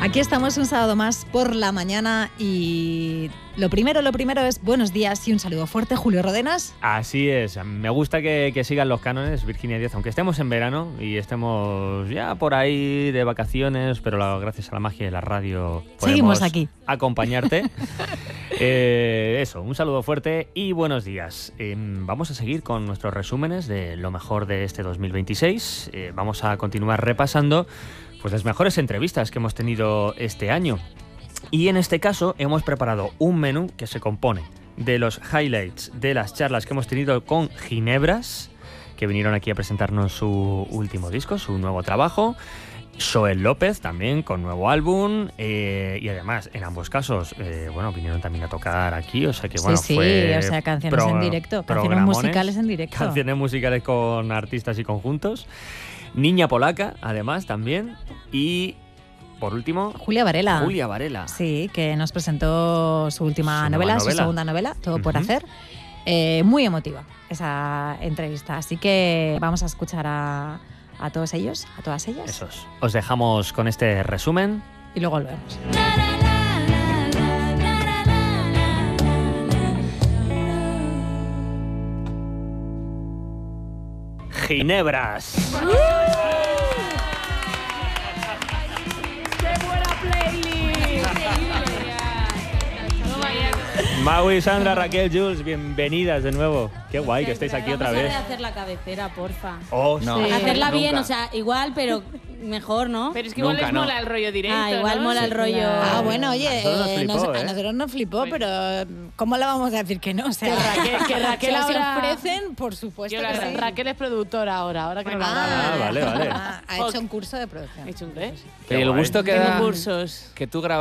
Aquí estamos un sábado más por la mañana y lo primero es buenos días y un saludo fuerte, Julio Rodenas. Así es, me gusta que sigan los cánones, Virginia Díaz, aunque estemos en verano y estemos ya por ahí de vacaciones, pero gracias a la magia de la radio seguimos aquí. Acompañarte. Eso, un saludo fuerte y buenos días. Vamos a seguir con nuestros resúmenes de lo mejor de este 2026. Vamos a continuar repasando pues las mejores entrevistas que hemos tenido este año. Y en este caso hemos preparado un menú que se compone de los highlights de las charlas que hemos tenido con Ginebras, que vinieron aquí a presentarnos su último disco, su nuevo trabajo. Joel López también con nuevo álbum y además en ambos casos vinieron también a tocar aquí, o sea que bueno, fue canciones en directo, canciones musicales en directo. Canciones musicales con artistas y conjuntos. Niña Polaca, además, también. Y, por último... Julia Varela. Sí, que nos presentó su última novela, su segunda novela, Todo por hacer. Muy emotiva esa entrevista. Así que vamos a escuchar a todos ellos, a todas ellas. Esos. Os dejamos con este resumen. Y luego volvemos. Ginebras. ¡Qué buena playlist! Maui, Sandra, Raquel, Jules, bienvenidas de nuevo. Qué guay que estéis aquí otra vez. Vamos a hacer la cabecera, porfa. Oh, no. Sí. Hacerla bien, o sea, igual, pero mejor, ¿no? Pero es que igual les mola el rollo directo, igual ¿no? mola el rollo... bueno, oye, a nosotros nos flipó, pero ¿cómo le vamos a decir que no? O sea, que Raquel si ahora... se ofrecen, por supuesto que sí. Raquel es productora ahora que no lo vale. Ha hecho un curso de producción. ¿He hecho un qué? Y el gusto que Tengo da cursos. que tú grabas